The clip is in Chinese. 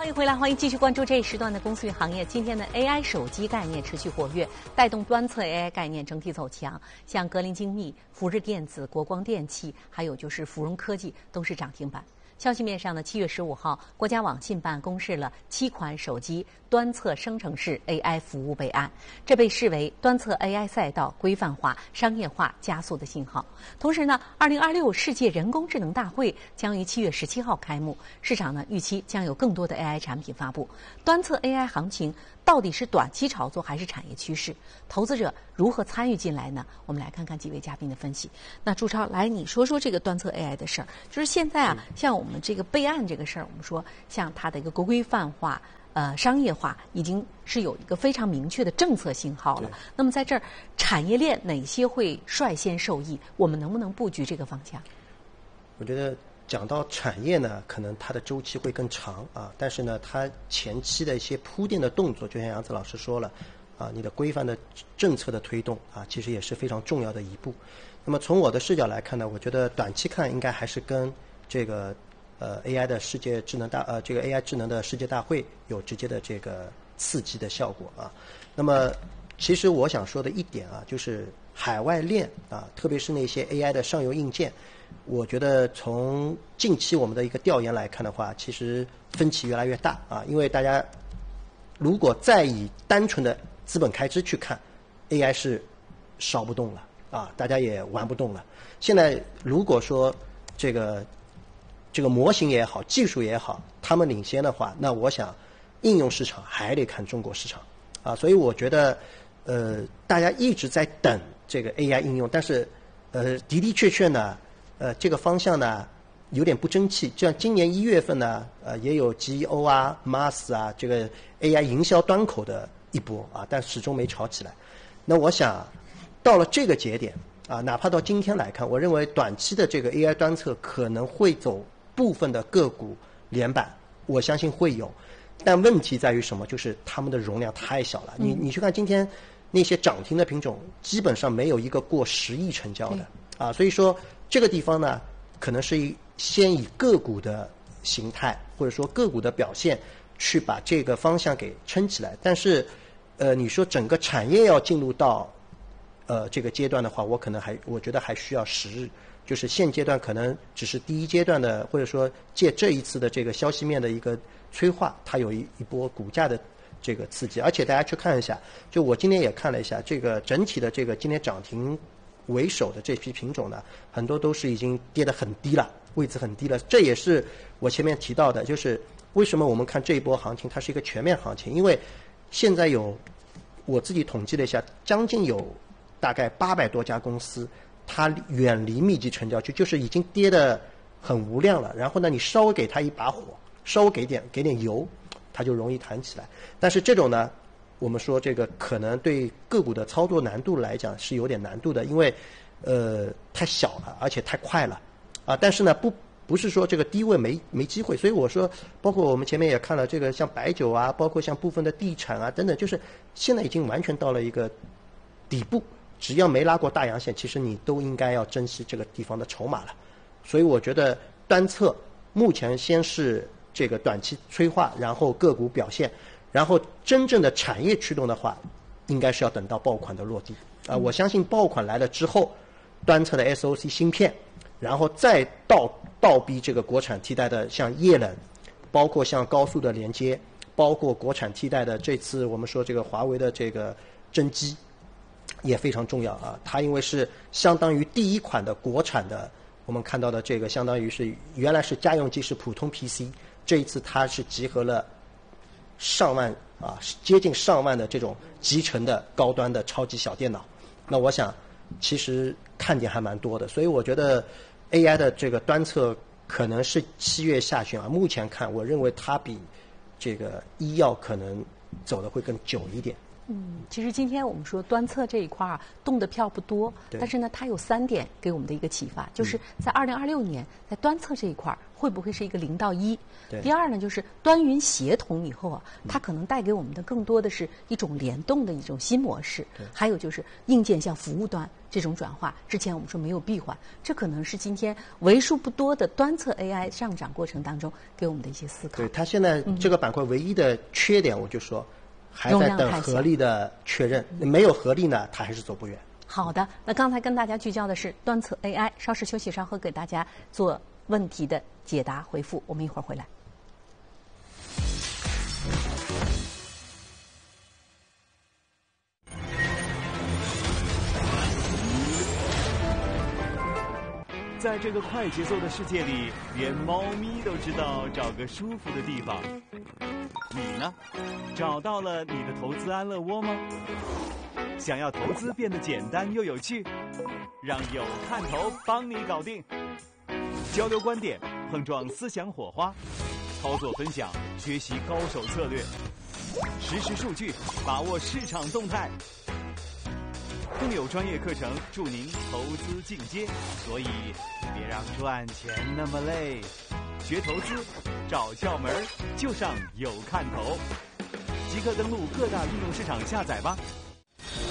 欢迎回来，欢迎继续关注这一时段的公司与行业。今天的 AI 手机概念持续活跃，带动端侧 AI 概念整体走强，像格林精密、福日电子、国光电器，还有就是芙蓉科技都是涨停板。消息面上呢，7月15号，国家网信办公示了7款手机端侧生成式 AI 服务备案，这被视为端侧 AI 赛道规范化、商业化加速的信号。同时呢，2026世界人工智能大会将于7月17号开幕，市场呢预期将有更多的 AI 产品发布。端侧 AI 行情到底是短期炒作还是产业趋势？投资者如何参与进来呢？我们来看看几位嘉宾的分析。那朱超，来你说说这个端侧 AI 的事儿。就是现在啊，像我们这个备案这个事儿，我们说像它的一个规范化、商业化，已经是有一个非常明确的政策信号了。那么在这儿，产业链哪些会率先受益？我们能不能布局这个方向？ 我觉得讲到产业呢，可能它的周期会更长啊，但是呢，它前期的一些铺垫的动作，就像杨子老师说了啊，你的规范的政策的推动啊，其实也是非常重要的一步。那么从我的视角来看呢，我觉得短期看应该还是跟这个AI 的世界智能这个 AI 智能的世界大会有直接的这个刺激的效果啊。那么其实我想说的一点啊，就是海外链啊，特别是那些 AI 的上游硬件，我觉得从近期我们的一个调研来看的话，其实分歧越来越大啊。因为大家如果再以单纯的资本开支去看 ，AI 是烧不动了啊，大家也玩不动了。现在如果说这个模型也好，技术也好，他们领先的话，那我想应用市场还得看中国市场啊。所以我觉得大家一直在等这个 AI 应用，但是的确呢，这个方向呢有点不争气。就像今年1月份呢，也有 GEO 啊、MAS 啊这个 AI 营销端口的一波啊，但始终没炒起来。那我想到了这个节点啊，哪怕到今天来看，我认为短期的这个 AI 端侧可能会走部分的个股连板，我相信会有。但问题在于什么？就是他们的容量太小了。你去看今天那些涨停的品种，基本上没有一个过10亿成交的啊。所以说这个地方呢，可能是先以个股的形态或者说个股的表现去把这个方向给撑起来。但是你说整个产业要进入到这个阶段的话，我觉得还需要时日。就是现阶段可能只是第一阶段的，或者说借这一次的这个消息面的一个催化，它有一波股价的这个刺激。而且大家去看一下，就我今天也看了一下，这个整体的这个今天涨停为首的这批品种呢，很多都是已经跌得很低了，位置很低了。这也是我前面提到的，就是为什么我们看这一波行情它是一个全面行情，因为现在我自己统计了一下，将近有大概800多家公司，它远离密集成交区，就是已经跌得很无量了。然后呢，你稍微给它一把火，稍微给点油，它就容易弹起来。但是这种呢，我们说这个可能对个股的操作难度来讲是有点难度的，因为太小了，而且太快了啊。但是呢，不是说这个低位没机会。所以我说，包括我们前面也看了这个像白酒啊，包括像部分的地产啊等等，就是现在已经完全到了一个底部。只要没拉过大阳线，其实你都应该要珍惜这个地方的筹码了。所以我觉得单侧目前先是这个短期催化，然后个股表现，然后真正的产业驱动的话，应该是要等到爆款的落地啊。我相信爆款来了之后，端侧的 SOC 芯片，然后再倒逼这个国产替代的像液冷，包括像高速的连接，包括国产替代的这次我们说这个华为的这个真机。也非常重要啊！它因为是相当于第一款的国产的，我们看到的这个相当于是原来是家用机是普通 PC， 这一次它是集合了上万啊，接近上万的这种集成的高端的超级小电脑。那我想其实看点还蛮多的，所以我觉得 AI 的这个端侧可能是7月下旬啊，目前看我认为它比这个医药可能走的会更久一点。 其实今天我们说端测这一块儿动的票不多，但是呢，它有3点给我们的一个启发，就是在2026年，在端测这一块儿会不会是一个0到1？第二呢，就是端云协同以后啊，它可能带给我们的更多的是一种联动的一种新模式，还有就是硬件向服务端这种转化。之前我们说没有闭环，这可能是今天为数不多的端测 AI 上涨过程当中给我们的一些思考。 对，它现在这个板块唯一的缺点，我就说。还在等合力的确认，没有合力呢，它还是走不远。 好的，那刚才跟大家聚焦的是端测 AI， 稍事休息，稍后给大家做问题的解答回复，我们一会儿回来。 在这个快节奏的世界里，连猫咪都知道找个舒服的地方。你呢？找到了你的投资安乐窝吗？想要投资变得简单又有趣，让有看头帮你搞定。交流观点，碰撞思想火花，操作分享，学习高手策略，实时数据，把握市场动态。更有专业课程助您投资进阶，所以别让赚钱那么累。学投资，找窍门就上有看头，即刻登录各大应用市场下载吧。